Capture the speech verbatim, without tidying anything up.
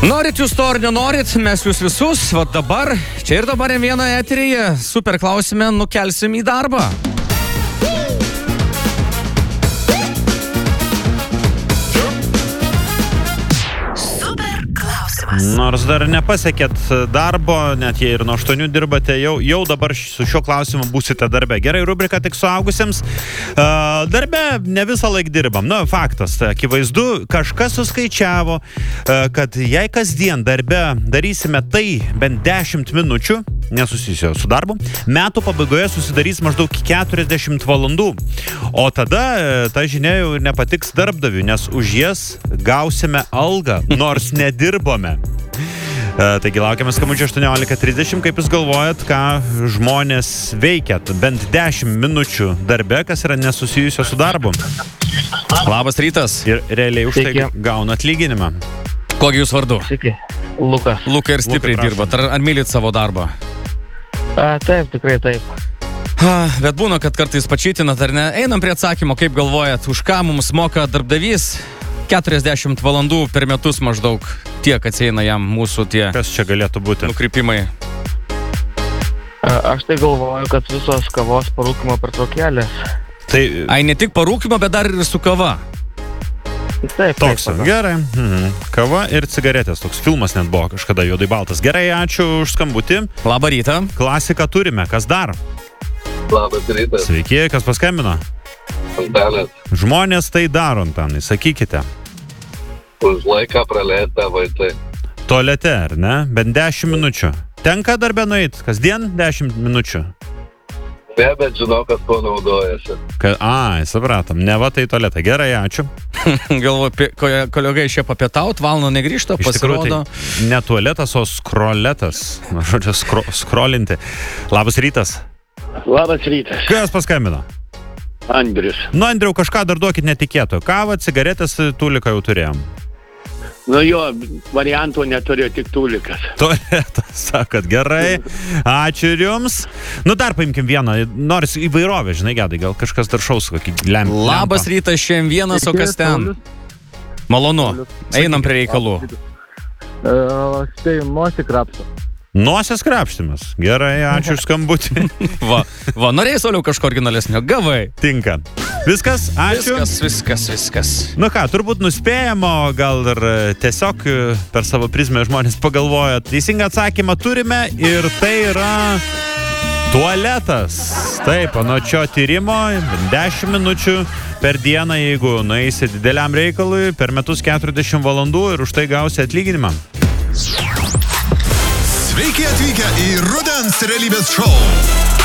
Norit jūs to ar nenorit, mes jūs visus, va dabar, čia ir dabar vieno eteryje, super klausime, nukelsim į darbą. Nors dar nepasiekėt darbo, net jei ir nuo aštuonių dirbate, jau, jau dabar su šiuo klausimu būsite darbe. Gerai, rubrika tik suaugusiems. Uh, darbe ne visą laik dirbam. Nu, faktas, akivaizdu, kažkas suskaičiavo, uh, kad jei kasdien darbe darysime tai bent dešimt minučių, nesusijusio su darbu, metų pabaigoje susidarys maždaug keturiasdešimt valandų. O tada uh, ta žinia jau nepatiks darbdaviui, nes už jas gausime algą, nors nedirbome. Uh, taigi laukiame skambučio aštuoniolika trisdešimt, kaip jūs galvojat, ką žmonės veikia bent dešimt minučių darbe, kas yra nesusijusio su darbu. Labas rytas. Ir realiai už tai gauna atlyginimą. Kogi jūs vardu? Sveiki, Lukas. Luka ir stipriai Luka, dirbat. Ar, ar mylit savo darbą? A, taip, tikrai taip. Ha, bet būna, kad kartais pačytinat, ar ne? Einam prie atsakymo, kaip galvojat, už ką mums moka darbdavys? keturiasdešimt valandų per metus maždaug tiek atsieina jam mūsų tie Kas čia galėtų būti? nukrypimai. A, aš tai galvoju, kad visos kavos parūkymo pertraukėlės. Tai Ai, ne tik parūkymo, bet dar ir su kava. Taip, toks, taip. gerai. Mhm. Kava ir cigaretės, toks filmas net buvo kažkada juodai baltas. Gerai, ačiū už skambutį. Labą rytą. Klasiką turime, kas dar? Labas rytas, Sveiki, kas paskambino? Antanas. Žmonės tai daro, Antanai, sakykite. Už laiką praleistą vaikai. Tualete, ar ne? Bent dešimt minučių. Tenka darbę nueit, kasdien dešimt minučių. Ne, bet žinau, kas tuo naudojasi. Ka, ai, supratom, ne va tai tualetą. Gerai, ačiū. Galvoju, kolega išėjo papietaut, valandą negrįžta, Iš tikrųjų, pasirodo. tai ne tualetas, o skroletas. Na, žodžiu, skro, skrolinti. Labas rytas. Labas rytas, Kas paskambino? Andrius. Nu, Andriau, kažką dar duokit netikėto. Kavą, cigaretės, tuliką jau turėjom. Nu jo, variantų neturėjo tik tulikas. Tualetas, sakot, gerai. Ačiū ir jums. Nu, dar paimkim vieną. Nors įvairovė, žinai, Gedai, gal kažkas dar šaus kokį lempą. Labas rytas, šiandien vienas, o kas ten? Malonu. Einam prie reikalų. Štai nosį krapsto. Nosies krapštimas. Gerai, ačiū už skambutį. Va, va, norėjai soliau kažko originalesnio. Gavai. Tinka. Viskas, ačiū. Viskas, viskas, viskas. Nu ką, turbūt nuspėjamo, gal ir tiesiog per savo prizmę žmonės pagalvoja. Teisingą atsakymą turime ir tai yra tualetas. Taip, anot šio tyrimo, dešimt minučių per dieną, jeigu nueisi dideliam reikalui, per metus keturiasdešimt valandų ir už tai gausi atlyginimą. Sveiki atvykę į Rudens realybės šou.